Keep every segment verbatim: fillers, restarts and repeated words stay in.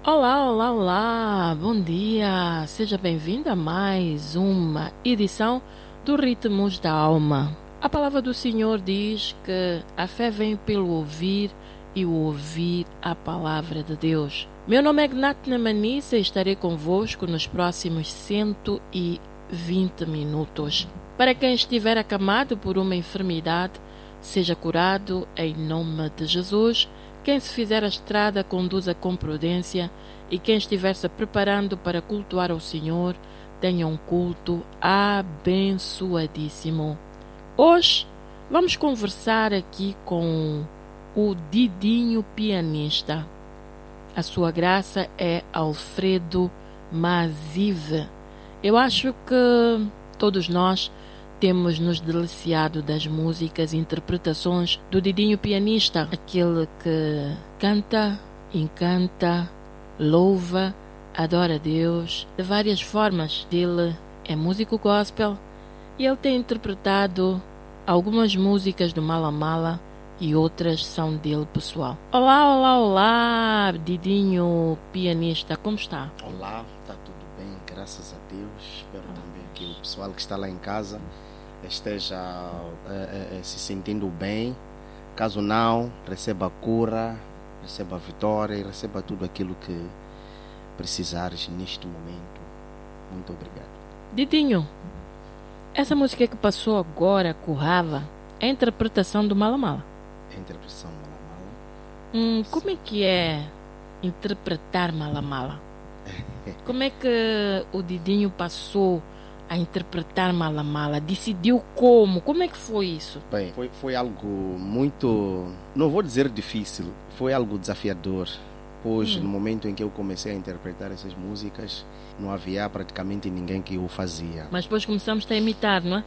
Olá, olá, olá, bom dia, seja bem-vindo a mais uma edição do Ritmos da Alma. A palavra do Senhor diz que a fé vem pelo ouvir e o ouvir a palavra de Deus. Meu nome é Gnat Nemanissa e estarei convosco nos próximos cento e vinte minutos. Para quem estiver acamado por uma enfermidade, seja curado em nome de Jesus. Quem se fizer a estrada, conduza com prudência, e quem estiver se preparando para cultuar ao Senhor, tenha um culto abençoadíssimo. Hoje vamos conversar aqui com o Didinho pianista. A sua graça é Alfredo Mazive. Eu acho que todos nós temos nos deliciado das músicas e interpretações do Didinho pianista, aquele que canta, encanta, louva, adora a Deus de várias formas. Ele é músico gospel e ele tem interpretado algumas músicas do Mala Mala e outras são dele pessoal. Olá, olá, olá, Didinho pianista, como está? Olá, está tudo bem, graças a Deus. Espero ah, também que o pessoal que está lá em casa esteja é, é, se sentindo bem. Caso não, receba a cura, receba a vitória e receba tudo aquilo que precisares neste momento. Muito obrigado. Didinho, essa música que passou agora, Currava, é a interpretação do Mala Mala. É a interpretação do Mala Mala. Hum, como é que é interpretar Mala Mala? Como é que o Didinho passou a interpretar Mala Mala? Decidiu como? Como é que foi isso? Bem, foi, foi algo muito, não vou dizer difícil, foi algo desafiador. Pois hum. no momento em que eu comecei a interpretar essas músicas, não havia praticamente ninguém que o fazia. Mas depois começamos a imitar, não é?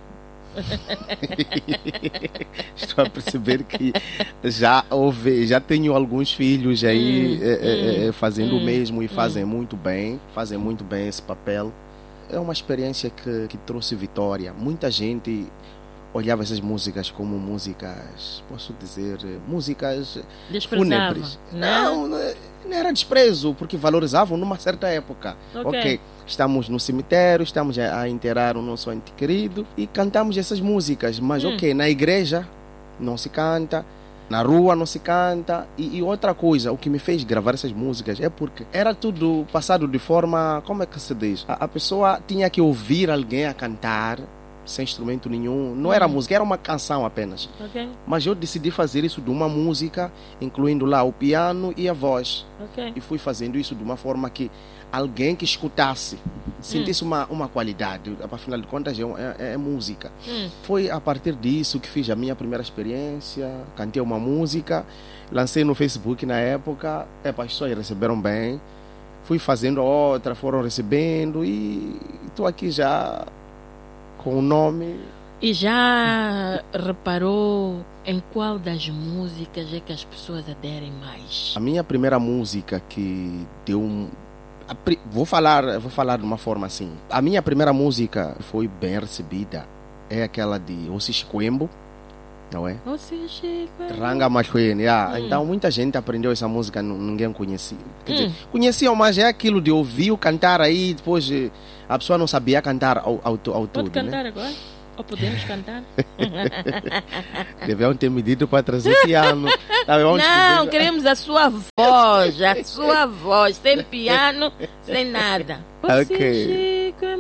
Estou a perceber que já houve, já tenho alguns filhos aí hum, é, é, fazendo hum, o mesmo e fazem hum. muito bem, fazem muito bem esse papel. É uma experiência que, que trouxe vitória. Muita gente olhava essas músicas como músicas, posso dizer, músicas fúnebres. Não, não, não era desprezo, porque valorizavam numa certa época. Ok. okay. Estamos no cemitério, estamos a, a enterrar o nosso ente querido e cantamos essas músicas. Mas, hum. ok, na igreja não se canta, na rua não se canta. E, e outra coisa, o que me fez gravar essas músicas é porque era tudo passado de forma, como é que se diz? A, a pessoa tinha que ouvir alguém a cantar sem instrumento nenhum. Não era música, era uma canção apenas. Okay. Mas eu decidi fazer isso de uma música, incluindo lá o piano e a voz. Okay. E fui fazendo isso de uma forma que alguém que escutasse sentisse hum. uma, uma qualidade. Afinal de contas é, é, é música. Hum. Foi a partir disso que fiz a minha primeira experiência. Cantei uma música, lancei no Facebook na época. É, as pessoas receberam bem. Fui fazendo outra, foram recebendo e estou aqui já com o nome. E já reparou em qual das músicas é que as pessoas aderem mais? A minha primeira música que deu um... Vou falar, vou falar de uma forma assim. A minha primeira música foi bem recebida. É aquela de Ossis Coembo, não é? Ossis Coembo. Ranga Machuene. Ah, hum. Então muita gente aprendeu essa música, ninguém conhecia. Quer hum. dizer, conheciam, mas é aquilo de ouvir o cantar aí, depois a pessoa não sabia cantar ao, ao, ao Pode todo. Pode cantar né? agora? Ou podemos cantar? Deviam ter medido para trazer piano. Não, queremos a sua voz, a sua voz, sem piano, sem nada. Ok.